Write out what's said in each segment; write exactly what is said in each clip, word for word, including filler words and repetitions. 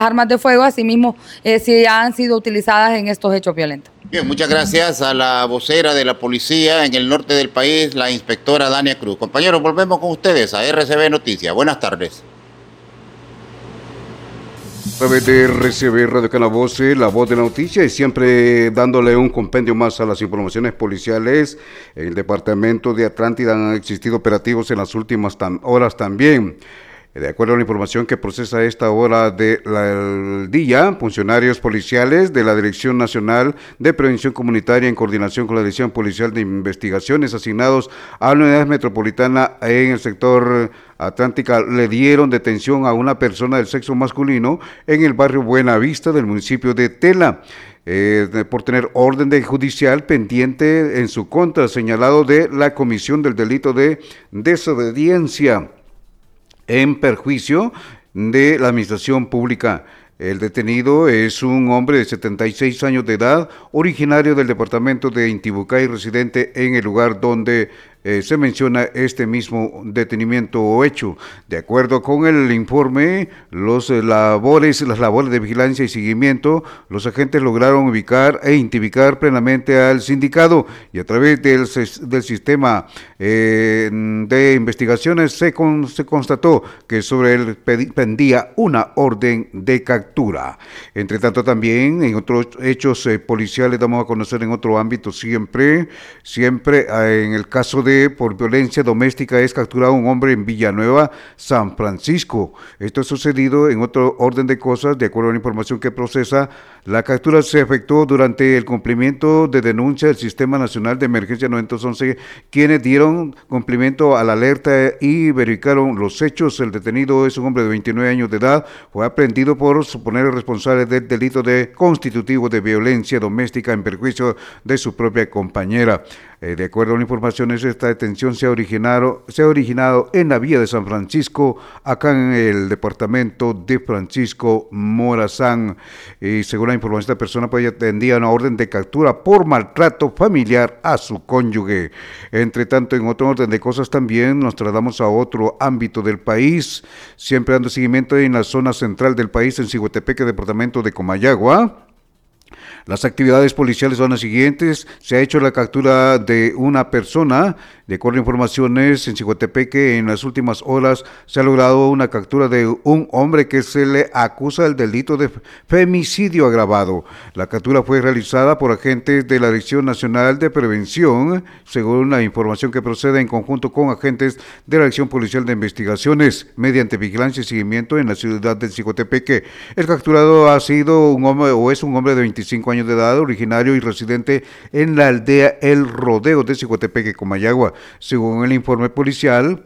armas de fuego, asimismo, eh, si han sido utilizadas en estos hechos violentos. Bien, muchas gracias a la vocera de la policía en el norte del país, la inspectora Dania Cruz. Compañeros, volvemos con ustedes a R C B Noticias. Buenas tardes. A través de R C B Radio Canavoce, la voz de la noticia, y siempre dándole un compendio más a las informaciones policiales. En el departamento de Atlántida han existido operativos en las últimas tam- horas también. De acuerdo a la información que procesa a esta hora del día, funcionarios policiales de la Dirección Nacional de Prevención Comunitaria en coordinación con la Dirección Policial de Investigaciones asignados a la unidad metropolitana en el sector Atlántica le dieron detención a una persona del sexo masculino en el barrio Buenavista del municipio de Tela. Eh, por tener orden de judicial pendiente en su contra, señalado de la comisión del delito de desobediencia en perjuicio de la administración pública. El detenido es un hombre de setenta y seis años de edad, originario del departamento de Intibucay, residente en el lugar donde eh, se menciona este mismo detenimiento o hecho. De acuerdo con el informe, los eh, labores, las labores de vigilancia y seguimiento, los agentes lograron ubicar e identificar plenamente al sindicado y a través del, del sistema eh, de investigaciones se, con, se constató que sobre él pendía una orden de captura. Entre tanto, también en otros hechos eh, policiales damos a conocer en otro ámbito siempre, siempre eh, en el caso de por violencia doméstica es capturado un hombre en Villanueva, San Francisco. Esto ha sucedido en otro orden de cosas, de acuerdo a la información que procesa. La captura se efectuó durante el cumplimiento de denuncia del Sistema Nacional de Emergencia novecientos once, quienes dieron cumplimiento a la alerta y verificaron los hechos. El detenido es un hombre de veintinueve años de edad, fue aprehendido por suponer responsable del delito de constitutivo de violencia doméstica en perjuicio de su propia compañera. Eh, de acuerdo a la información, esta detención se ha, originado, se ha originado en la vía de San Francisco, acá en el departamento de Francisco Morazán. Y según la información, esta persona pues, tendría una orden de captura por maltrato familiar a su cónyuge. Entre tanto, en otro orden de cosas también nos trasladamos a otro ámbito del país, siempre dando seguimiento en la zona central del país, en Ciguatepeque, departamento de Comayagua. Las actividades policiales son las siguientes. Se ha hecho la captura de una persona. De acuerdo a informaciones, en Ciguatepeque en las últimas horas se ha logrado una captura de un hombre que se le acusa del delito de femicidio agravado. La captura fue realizada por agentes de la Dirección Nacional de Prevención, según la información que procede en conjunto con agentes de la Dirección Policial de Investigaciones, mediante vigilancia y seguimiento en la ciudad de Ciguatepeque. El capturado ha sido un hombre o es un hombre de veinticinco años de edad, originario y residente en la aldea El Rodeo de Ciguatepeque, Comayagua. Según el informe policial,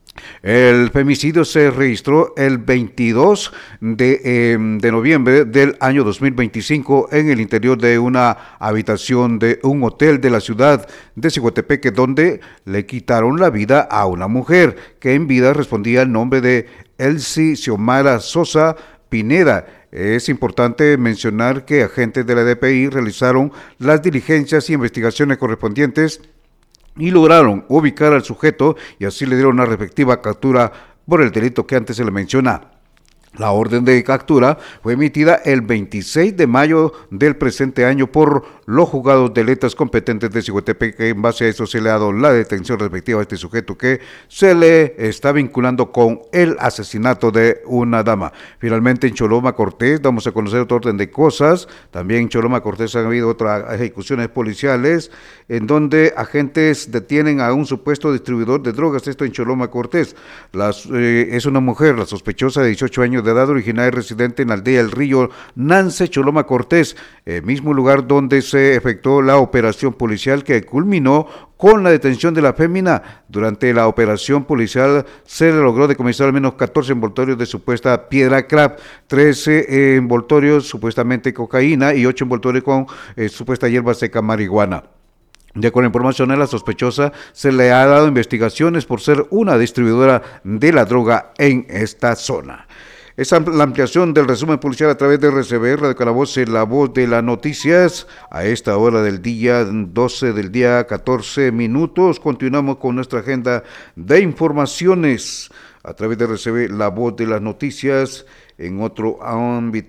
el femicidio se registró el veintidós de, eh, de noviembre del año dos mil veinticinco en el interior de una habitación de un hotel de la ciudad de Ciguatepeque, donde le quitaron la vida a una mujer que en vida respondía al nombre de Elsie Xiomara Sosa Pineda. Es importante mencionar que agentes de la D P I realizaron las diligencias y investigaciones correspondientes y lograron ubicar al sujeto y así le dieron una respectiva captura por el delito que antes se le menciona. La orden de captura fue emitida el veintiséis de mayo del presente año por los juzgados de letras competentes de Ciguatepeque. En base a eso se le ha dado la detención respectiva a este sujeto que se le está vinculando con el asesinato de una dama. Finalmente, en Choloma Cortés damos a conocer otro orden de cosas. También en Choloma Cortés han habido otras ejecuciones policiales en donde agentes detienen a un supuesto distribuidor de drogas. Esto en Choloma Cortés. Las, eh, es una mujer, la sospechosa de dieciocho años de edad, originaria y residente en la aldea El Río, Nance, Choloma Cortés, el mismo lugar donde se efectuó la operación policial que culminó con la detención de la fémina. Durante la operación policial se logró decomisar al menos catorce envoltorios de supuesta piedra crack, trece envoltorios supuestamente cocaína y ocho envoltorios con eh, supuesta hierba seca marihuana. De acuerdo a información, la sospechosa se le ha dado investigaciones por ser una distribuidora de la droga en esta zona. Esa es la ampliación del resumen policial a través de R C B, Radio Canavoce, la voz de las noticias. A esta hora del día doce del día catorce minutos, continuamos con nuestra agenda de informaciones a través de R C B, la voz de las noticias. En otro ámbito